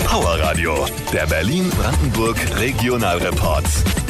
Power Radio, der Berlin-Brandenburg Regionalreport.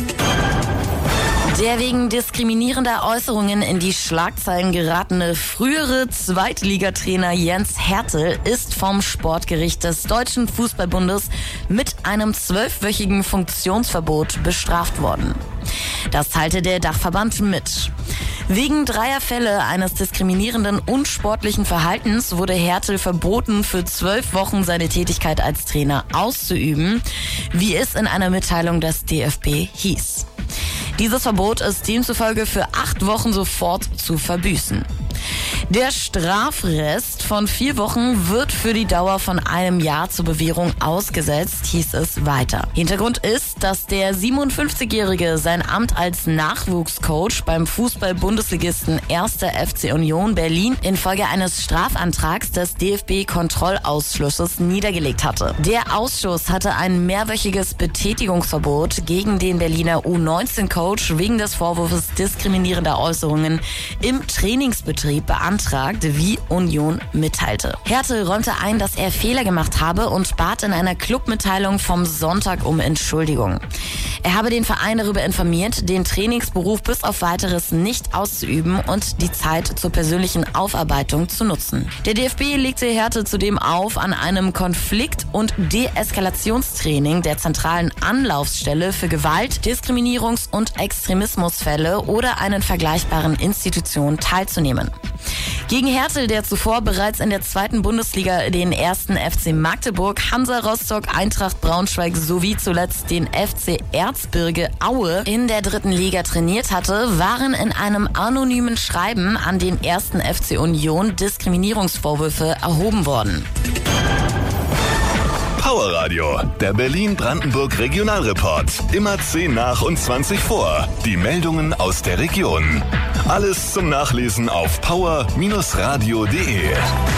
Der wegen diskriminierender Äußerungen in die Schlagzeilen geratene frühere Zweitligatrainer Jens Hertel ist vom Sportgericht des Deutschen Fußballbundes mit einem 12-wöchigen Funktionsverbot bestraft worden. Das teilte der Dachverband mit. Wegen 3 Fälle eines diskriminierenden unsportlichen Verhaltens wurde Hertel verboten, für 12 Wochen seine Tätigkeit als Trainer auszuüben, wie es in einer Mitteilung des DFB hieß. Dieses Verbot ist demzufolge für 8 Wochen sofort zu verbüßen. Der Strafrest von 4 Wochen wird für die Dauer von 1 Jahr zur Bewährung ausgesetzt, hieß es weiter. Hintergrund ist, dass der 57-Jährige sein Amt als Nachwuchscoach beim Fußball-Bundesligisten 1. FC Union Berlin infolge eines Strafantrags des DFB-Kontrollausschusses niedergelegt hatte. Der Ausschuss hatte ein mehrwöchiges Betätigungsverbot gegen den Berliner U19-Coach wegen des Vorwurfs diskriminierender Äußerungen im Trainingsbetrieb beantragt, wie Union mitteilte. Hertel räumte ein, dass er Fehler gemacht habe und bat in einer Clubmitteilung vom Sonntag um Entschuldigung. Er habe den Verein darüber informiert, den Trainingsberuf bis auf Weiteres nicht auszuüben und die Zeit zur persönlichen Aufarbeitung zu nutzen. Der DFB legte Hertel zudem auf, an einem Konflikt- und Deeskalationstraining der zentralen Anlaufstelle für Gewalt-, Diskriminierungs- und Extremismusfälle oder einen vergleichbaren Institution teilzunehmen. Gegen Hertel, der zuvor bereits in der 2. Bundesliga den 1. FC Magdeburg, Hansa Rostock, Eintracht Braunschweig sowie zuletzt den FC Erzgebirge Aue in der 3. Liga trainiert hatte, waren in einem anonymen Schreiben an den 1. FC Union Diskriminierungsvorwürfe erhoben worden. Power Radio, der Berlin-Brandenburg Regionalreport. Immer 10 nach und 20 vor. Die Meldungen aus der Region. Alles zum Nachlesen auf power-radio.de.